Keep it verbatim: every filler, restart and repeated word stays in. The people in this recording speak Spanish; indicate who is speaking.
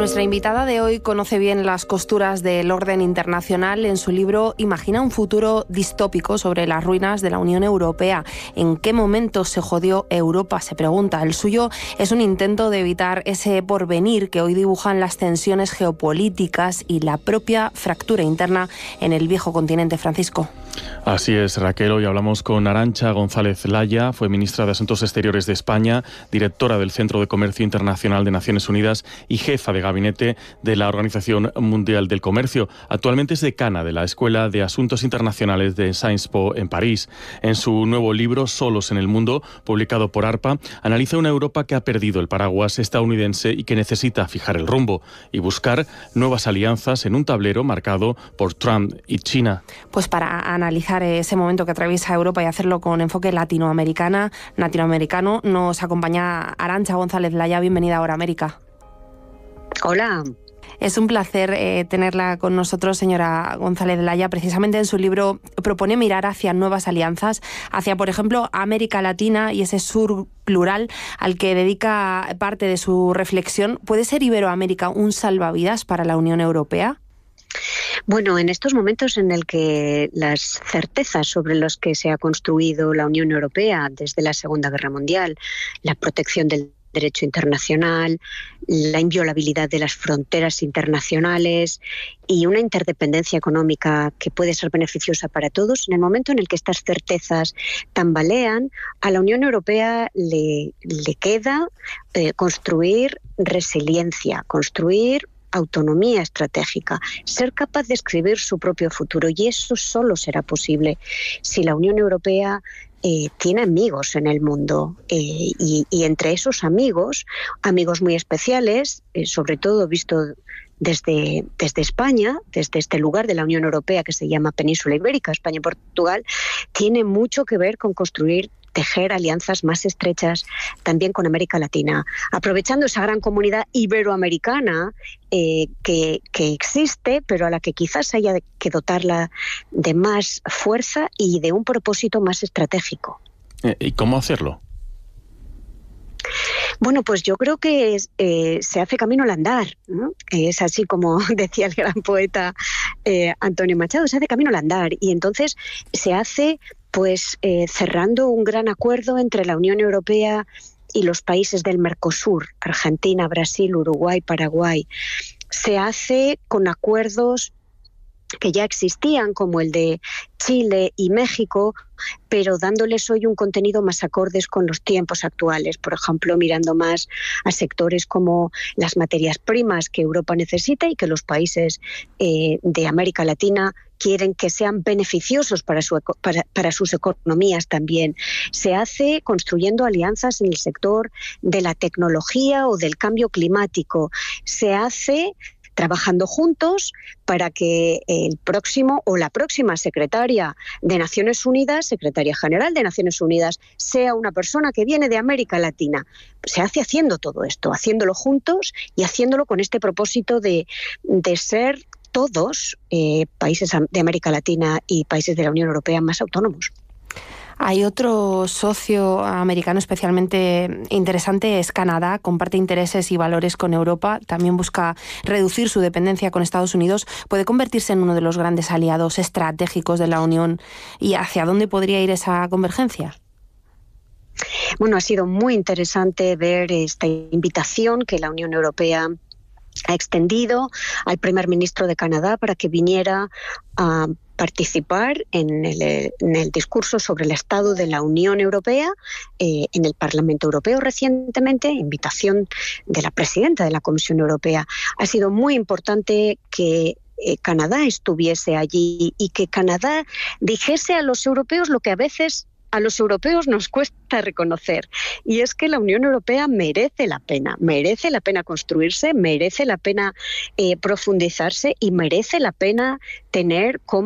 Speaker 1: Nuestra invitada de hoy conoce bien las costuras del orden internacional. En su libro imagina un futuro distópico sobre las ruinas de la Unión Europea. ¿En qué momento se jodió Europa?, se pregunta. El suyo es un intento de evitar ese porvenir que hoy dibujan las tensiones geopolíticas y la propia fractura interna en el viejo continente. Francisco.
Speaker 2: Así es, Raquel. Hoy hablamos con Arantxa González Laya, fue ministra de Asuntos Exteriores de España, directora del Centro de Comercio Internacional de Naciones Unidas y jefa de gabinete de la Organización Mundial del Comercio. Actualmente es decana de la Escuela de Asuntos Internacionales de Sciences Po en París. En su nuevo libro, Solos en el Mundo, publicado por ARPA, analiza una Europa que ha perdido el paraguas estadounidense y que necesita fijar el rumbo y buscar nuevas alianzas en un tablero marcado por Trump y China.
Speaker 1: Pues para analizar ese momento que atraviesa Europa y hacerlo con enfoque latinoamericana, latinoamericano, nos acompaña Arantxa González Laya. Bienvenida a Ahora América.
Speaker 3: Hola.
Speaker 1: Es un placer eh, tenerla con nosotros, señora González Laya. Precisamente en su libro propone mirar hacia nuevas alianzas, hacia, por ejemplo, América Latina y ese sur plural al que dedica parte de su reflexión. ¿Puede ser Iberoamérica un salvavidas para la Unión Europea?
Speaker 3: Bueno, en estos momentos en el que las certezas sobre los que se ha construido la Unión Europea desde la Segunda Guerra Mundial, la protección del derecho internacional, la inviolabilidad de las fronteras internacionales y una interdependencia económica que puede ser beneficiosa para todos, en el momento en el que estas certezas tambalean, a la Unión Europea le, le queda eh, construir resiliencia, construir autonomía estratégica, ser capaz de escribir su propio futuro, y eso solo será posible si la Unión Europea eh, tiene amigos en el mundo eh, y, y entre esos amigos, amigos muy especiales, eh, sobre todo visto desde, desde España, desde este lugar de la Unión Europea que se llama Península Ibérica, España y Portugal, tiene mucho que ver con construir tejer alianzas más estrechas también con América Latina, aprovechando esa gran comunidad iberoamericana eh, que, que existe, pero a la que quizás haya que dotarla de más fuerza y de un propósito más estratégico.
Speaker 2: ¿Y cómo hacerlo?
Speaker 3: Bueno, pues yo creo que es, eh, se hace camino al andar, ¿no? Es así como decía el gran poeta eh, Antonio Machado, se hace camino al andar, y entonces se hace pues eh, cerrando un gran acuerdo entre la Unión Europea y los países del Mercosur, Argentina, Brasil, Uruguay, Paraguay. Se hace con acuerdos que ya existían, como el de Chile y México, pero dándoles hoy un contenido más acordes con los tiempos actuales. Por ejemplo, mirando más a sectores como las materias primas que Europa necesita y que los países eh, de América Latina quieren que sean beneficiosos para, su, para, para sus economías también. Se hace construyendo alianzas en el sector de la tecnología o del cambio climático. Se hace trabajando juntos para que el próximo o la próxima secretaria de Naciones Unidas, secretaria general de Naciones Unidas, sea una persona que viene de América Latina. Se hace haciendo todo esto, haciéndolo juntos y haciéndolo con este propósito de, de ser todos, eh, países de América Latina y países de la Unión Europea, más autónomos.
Speaker 1: Hay otro socio americano especialmente interesante, es Canadá, comparte intereses y valores con Europa, también busca reducir su dependencia con Estados Unidos, puede convertirse en uno de los grandes aliados estratégicos de la Unión. ¿Y hacia dónde podría ir esa convergencia?
Speaker 3: Bueno, ha sido muy interesante ver esta invitación que la Unión Europea ha extendido al primer ministro de Canadá para que viniera a participar en el, en el discurso sobre el estado de la Unión Europea eh, en el Parlamento Europeo recientemente, invitación de la presidenta de la Comisión Europea. Ha sido muy importante que eh, Canadá estuviese allí y que Canadá dijese a los europeos lo que a veces a los europeos nos cuesta reconocer, y es que la Unión Europea merece la pena, merece la pena construirse, merece la pena eh, profundizarse y merece la pena tener como